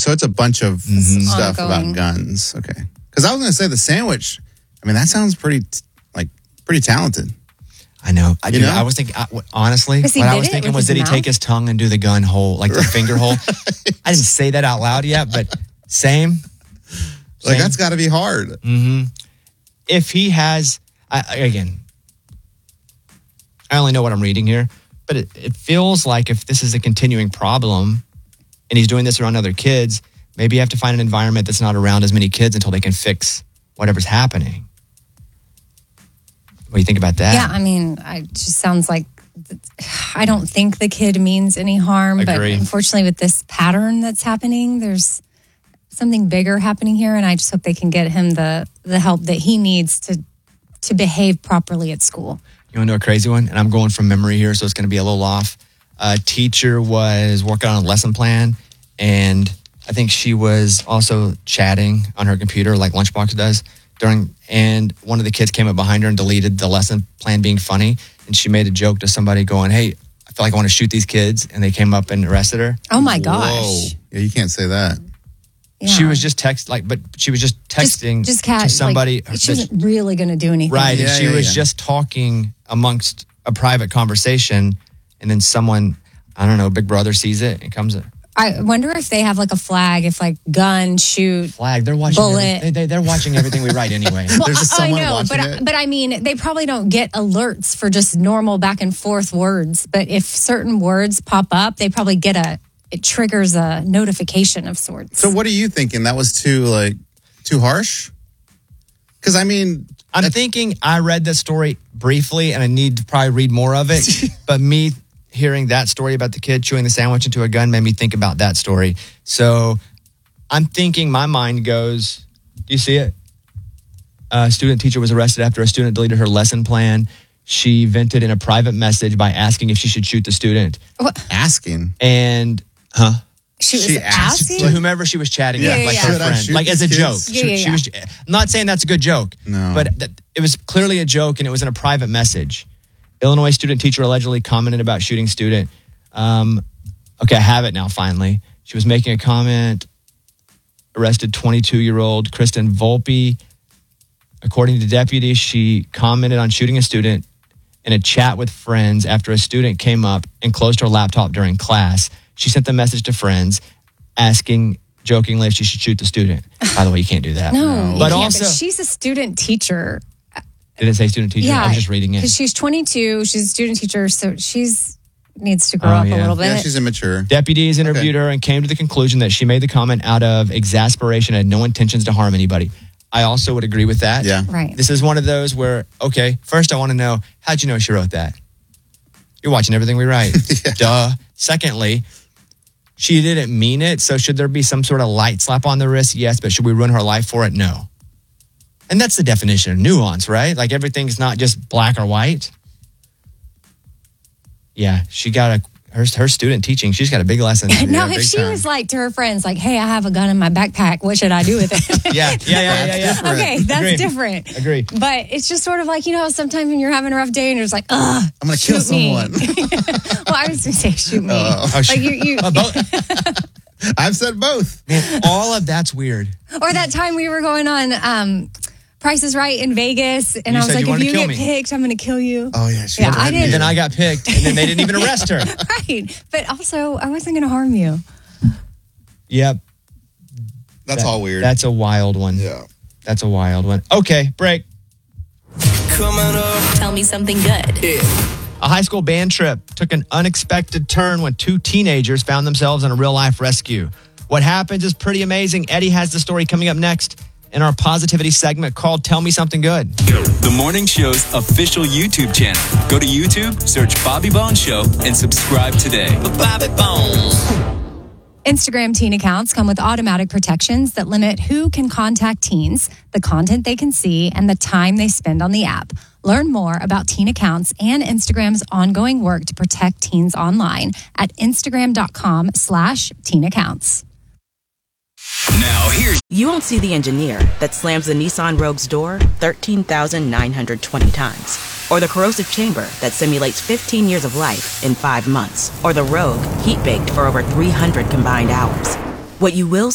So it's a bunch of stuff Ongoing. about guns. Okay. Because I was going to say the sandwich. I mean, that sounds pretty talented. I know. You know? I was thinking, honestly, Because he what I did was it thinking with was, his did he mouth? take his tongue and do the gun hole, like the finger hole? I didn't say that out loud yet, but same. Like, that's got to be hard. If he has, again, I only know what I'm reading here, but it feels like if this is a continuing problem and he's doing this around other kids, maybe you have to find an environment that's not around as many kids until they can fix whatever's happening. What do you think about that? Yeah, I mean, it just sounds like I don't think the kid means any harm, but Agree. unfortunately with this pattern that's happening, there's something bigger happening here, and I just hope they can get him the help that he needs to behave properly at school. You want to know a crazy one? And I'm going from memory here, so it's going to be a little off. A teacher was working on a lesson plan, and I think she was also chatting on her computer like Lunchbox does and one of the kids came up behind her and deleted the lesson plan being funny, and she made a joke to somebody going, "Hey, I feel like I want to shoot these kids," and they came up and arrested her. Oh my Whoa. gosh. Yeah, you can't say that. Yeah. She was just texting to somebody. Like, she wasn't really going to do anything. Right, and Yeah, she yeah, was yeah. just talking amongst a private conversation, and then someone, I don't know, Big Brother sees it and comes. I wonder if they have like a flag, if like gun, shoot. Flag. They're watching. Bullet. They're watching everything we write anyway. Well, There's just I someone know, watching it. but I mean, they probably don't get alerts for just normal back and forth words. But if certain words pop up, they probably get it triggers a notification of sorts. So what are you thinking? That was too harsh? Because, I mean, I'm thinking I read this story briefly, and I need to probably read more of it. But me hearing that story about the kid chewing the sandwich into a gun made me think about that story. So I'm thinking, my mind goes, do you see it? A student teacher was arrested after a student deleted her lesson plan. She vented in a private message by asking if she should shoot the student. asking. And, She was She asked asking? to whomever she was chatting Yeah, with, yeah, like yeah. her Should I friend, shoot like as a these joke. kids? Yeah, She yeah. was, I'm not saying that's a good joke, No. but it was clearly a joke, and it was in a private message. Illinois student teacher allegedly commented about shooting student. Okay, I have it now, finally. She was making a comment, arrested 22-year-old Kristen Volpe. According to deputies, she commented on shooting a student in a chat with friends after a student came up and closed her laptop during class. She sent the message to friends asking jokingly if she should shoot the student. By the way, you can't do that. No, you But can't, also, she's a student teacher. did it say student teacher? Yeah, I was just reading it. because she's 22. She's a student teacher, so she's needs to grow Oh, up yeah. a little bit. Yeah, she's immature. Deputies interviewed her and came to the conclusion that she made the comment out of exasperation and had no intentions to harm anybody. I also would agree with that. Yeah. Right. This is one of those where, okay, first I want to know, how'd you know she wrote that? You're watching everything we write. Duh. Secondly, she didn't mean it, so should there be some sort of light slap on the wrist? Yes, but should we ruin her life for it? No. And that's the definition of nuance, right? Like everything's not just black or white. Yeah, she got her student teaching. She's got a big lesson. Now, if big she time. was like to her friends, like, "Hey, I have a gun in my backpack. What should I do with it?" Yeah. Okay, that's Agreed. different. Agreed. But it's just sort of like, sometimes when you're having a rough day and you're just like, ugh, I'm going to kill shoot me. someone. Well, I was going to say shoot me. Oh, Like you I've said both. Man, all of that's weird. or that time we were going on Price is Right in Vegas, and You I was said like, you if wanted you to kill get me. picked, I'm going to kill you. Oh, yeah. Yeah, I didn't- And then I got picked, and then they didn't even arrest her. Right. But also, I wasn't going to harm you. Yep. That's all weird. That's a wild one. yeah. That's a wild one. Okay, break. Tell me something good. A high school band trip took an unexpected turn when two teenagers found themselves in a real-life rescue. What happens is pretty amazing. Eddie has the story coming up next in our positivity segment called Tell Me Something Good. The morning show's official YouTube channel. Go to YouTube, search Bobby Bones Show, and subscribe today. Bobby Bones. Instagram teen accounts come with automatic protections that limit who can contact teens, the content they can see, and the time they spend on the app. Learn more about teen accounts and Instagram's ongoing work to protect teens online at instagram.com/teen accounts. Now here's You won't see the engineer that slams the Nissan Rogue's door 13,920 times. Or the corrosive chamber that simulates 15 years of life in 5 months. Or the Rogue heat baked for over 300 combined hours. What you will